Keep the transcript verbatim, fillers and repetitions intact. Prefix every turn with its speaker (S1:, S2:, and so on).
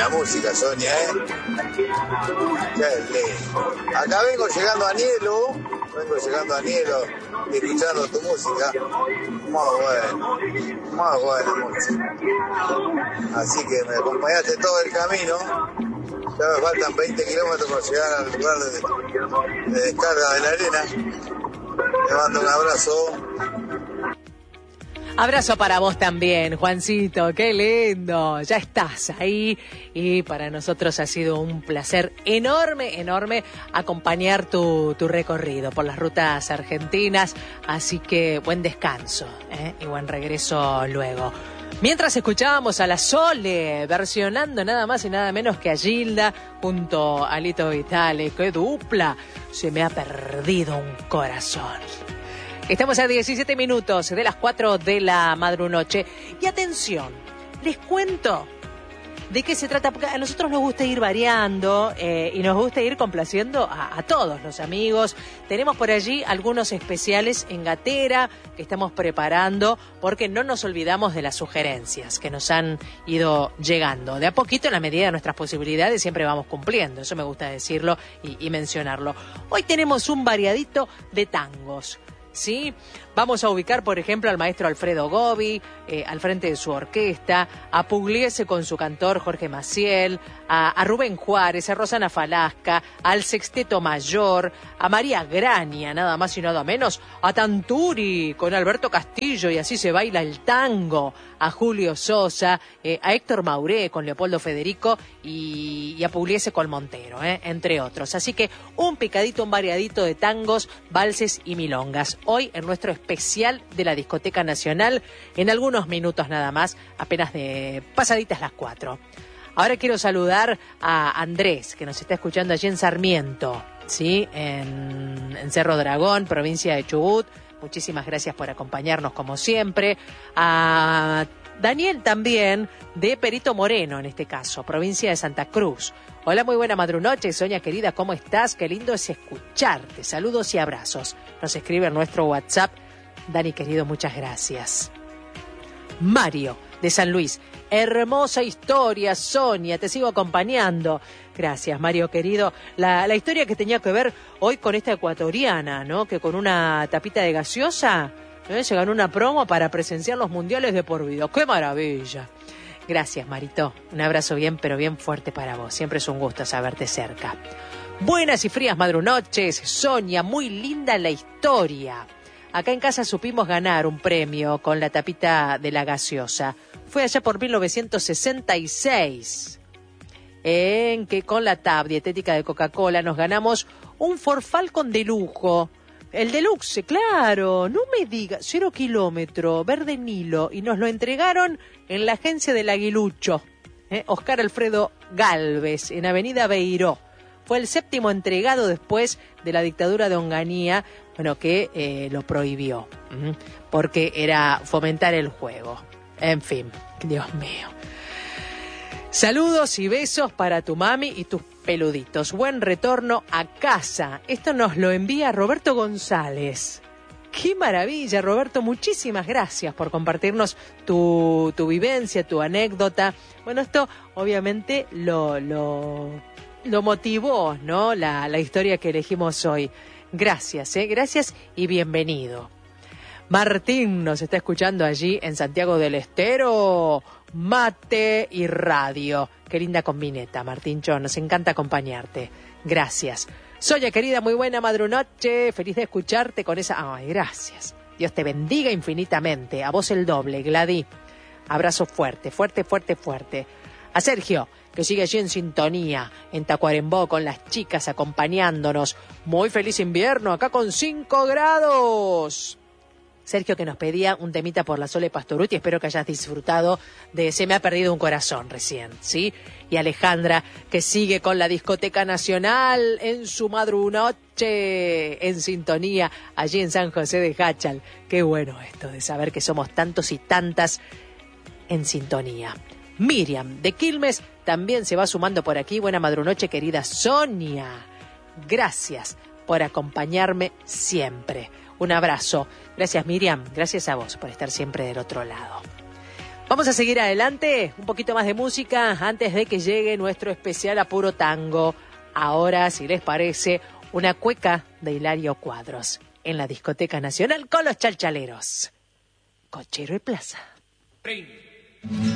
S1: buena música, Sonia, ¿eh? Qué lindo. Acá vengo llegando a Nielo, vengo llegando a Nielo y escuchando tu música. Muy bueno, muy buena música. Así que me acompañaste todo el camino. Ya me faltan veinte kilómetros para llegar al lugar de, de descarga de la arena. Te mando un abrazo.
S2: Abrazo para vos también, Juancito, qué lindo, ya estás ahí y para nosotros ha sido un placer enorme, enorme acompañar tu, tu recorrido por las rutas argentinas, así que buen descanso, ¿eh? Y buen regreso luego. Mientras escuchábamos a la Sole versionando nada más y nada menos que a Gilda junto a Lito Vitale, qué dupla, se me ha perdido un corazón. Estamos a diecisiete minutos de las cuatro de la madrunoche. Y atención, les cuento de qué se trata, porque a nosotros nos gusta ir variando eh, y nos gusta ir complaciendo a, a todos los amigos. Tenemos por allí algunos especiales en Gatera que estamos preparando porque no nos olvidamos de las sugerencias que nos han ido llegando. De a poquito, en la medida de nuestras posibilidades, siempre vamos cumpliendo. Eso me gusta decirlo y, y mencionarlo. Hoy tenemos un variadito de tangos. ¿Sí? Vamos a ubicar, por ejemplo, al maestro Alfredo Gobi, eh, al frente de su orquesta, a Pugliese con su cantor Jorge Maciel, a, a Rubén Juárez, a Rosana Falasca, al Sexteto Mayor, a María Grania, nada más y nada menos, a Tanturi con Alberto Castillo y Así se baila el tango, a Julio Sosa, eh, a Héctor Mauré con Leopoldo Federico y, y a Pugliese con Montero, eh, entre otros. Así que un picadito, un variadito de tangos, valses y milongas. Hoy en nuestro especial de la Discoteca Nacional, en algunos minutos nada más, apenas de pasaditas las cuatro. Ahora quiero saludar a Andrés, que nos está escuchando allí en Sarmiento, ¿sí? En, en Cerro Dragón, provincia de Chubut. Muchísimas gracias por acompañarnos como siempre. A Daniel también, de Perito Moreno, en este caso, provincia de Santa Cruz. Hola, muy buena madrunoche, Sonia querida, ¿cómo estás? Qué lindo es escucharte. Saludos y abrazos. Nos escribe en nuestro WhatsApp. Dani querido, muchas gracias. Mario, de San Luis. Hermosa historia, Sonia, te sigo acompañando. Gracias, Mario querido. La, la historia que tenía que ver hoy con esta ecuatoriana, ¿no? Que con una tapita de gaseosa, ¿eh? Se ganó una promo para presenciar los mundiales de por vida. ¡Qué maravilla! Gracias, Marito. Un abrazo bien, pero bien fuerte para vos. Siempre es un gusto saberte cerca. Buenas y frías madrunoches, Sonia, muy linda la historia. Acá en casa supimos ganar un premio con la tapita de la gaseosa. Fue allá por mil novecientos sesenta y seis, en que con la tab dietética de Coca-Cola nos ganamos un Ford Falcon de lujo. El deluxe, claro, no me diga, cero kilómetro, verde Nilo, y nos lo entregaron en la agencia del Aguilucho, ¿eh? Oscar Alfredo Galvez, en Avenida Beiró. Fue el séptimo entregado después de la dictadura de Onganía, bueno, que eh, lo prohibió, ¿m? porque era fomentar el juego. En fin, Dios mío. Saludos y besos para tu mami y tus peluditos. Buen retorno a casa. Esto nos lo envía Roberto González. ¡Qué maravilla, Roberto! Muchísimas gracias por compartirnos tu, tu vivencia, tu anécdota. Bueno, esto obviamente lo, lo, lo motivó, ¿no? La, la historia que elegimos hoy. Gracias, ¿eh? Gracias y bienvenido. Martín nos está escuchando allí en Santiago del Estero. Mate y radio. Qué linda combineta, Martíncho. Nos encanta acompañarte. Gracias. Soya querida, muy buena madrunoche. Feliz de escucharte con esa... Ay, gracias. Dios te bendiga infinitamente. A vos el doble, Gladys. Abrazo fuerte, fuerte, fuerte, fuerte. A Sergio, que sigue allí en sintonía, en Tacuarembó, con las chicas acompañándonos. Muy feliz invierno, acá con cinco grados. Sergio, que nos pedía un temita por la Sole Pastorutti, espero que hayas disfrutado de Se me ha perdido un corazón recién, ¿sí? Y Alejandra, que sigue con la Discoteca Nacional en su madrunoche, en sintonía, allí en San José de Jáchal. Qué bueno esto de saber que somos tantos y tantas en sintonía. Miriam, de Quilmes, también se va sumando por aquí. Buena madrunoche, querida Sonia. Gracias por acompañarme siempre. Un abrazo. Gracias, Miriam. Gracias a vos por estar siempre del otro lado. Vamos a seguir adelante, un poquito más de música antes de que llegue nuestro especial Apuro Tango. Ahora, si les parece, una cueca de Hilario Cuadros en la Discoteca Nacional con los Chalchaleros. Cochero y Plaza.